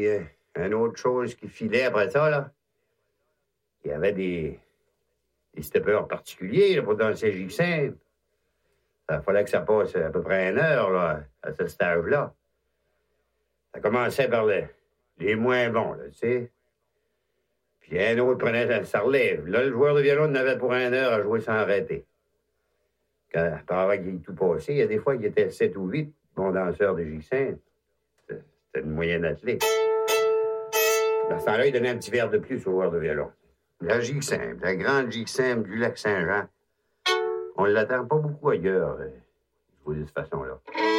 Puis, une autre chose qui filait après ça, là, il y avait des steppers particuliers là, pour danser Jixin. Il fallait que ça passe à peu près 1 heure, là, à ce stage-là. Ça commençait par les moins bons, là, tu sais. Puis un autre prenait sa relève. Là, le joueur de violon en avait pour 1 heure à jouer sans arrêter. Avant qu'il ait tout passé, il y a des fois qu'il était 7 ou 8 bons danseurs de Jixin. C'était une moyenne athlète. Dans ce temps-là, il donnait un petit verre de plus au joueur de violon. La Jixin, la grande Jixin du Lac-Saint-Jean, on ne l'attend pas beaucoup ailleurs, jouer de cette façon-là.